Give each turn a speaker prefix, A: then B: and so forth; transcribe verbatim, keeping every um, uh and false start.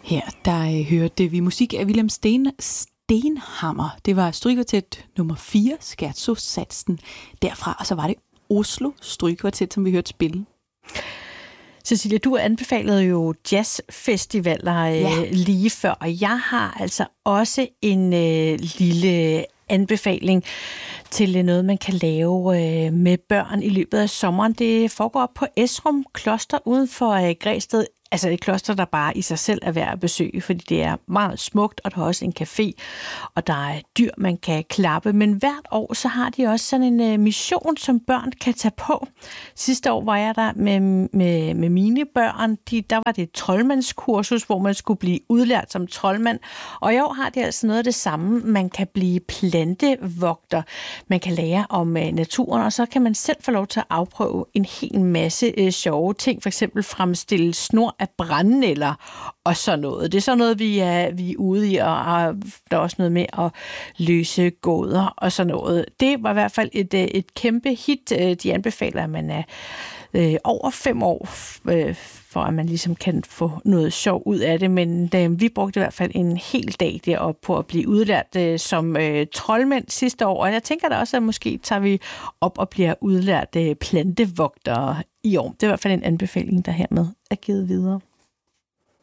A: Her der øh, hørte vi musik af Wilhelm Sten, Stenhammer. Det var strygekvartet nummer fire, Scherzo-satsen derfra, og så var det Oslo Strygekvartet, som vi hørte spille.
B: Cecilia, du anbefalede jo jazzfestivaler øh,
A: ja.
B: lige før, og jeg har altså også en øh, lille anbefaling til noget, man kan lave øh, med børn i løbet af sommeren. Det foregår op på Esrum Kloster uden for øh, Græsted. Altså et kloster, der bare i sig selv er værd at besøge, fordi det er meget smukt, og der er også en café, og der er dyr, man kan klappe. Men hvert år, så har de også sådan en uh, mission, som børn kan tage på. Sidste år var jeg der med, med, med mine børn. De, der var det et troldmandskursus, hvor man skulle blive udlært som troldmand. Og i år har de altså noget af det samme. Man kan blive plantevogter. Man kan lære om uh, naturen, og så kan man selv få lov til at afprøve en hel masse uh, sjove ting. For eksempel fremstille snor af brændenælder og sådan noget. Det er sådan noget, vi er, vi er ude i, og, og der er også noget med at løse gåder og sådan noget. Det var i hvert fald et, et kæmpe hit. De anbefaler, at man er øh, over fem år, øh, for at man ligesom kan få noget sjov ud af det. Men øh, vi brugte i hvert fald en hel dag deroppe på at blive udlært øh, som øh, troldmænd sidste år. Og jeg tænker da også, at måske tager vi op og bliver udlært øh, plantevogtere i år. Det er i hvert fald en anbefaling, der hermed er givet videre.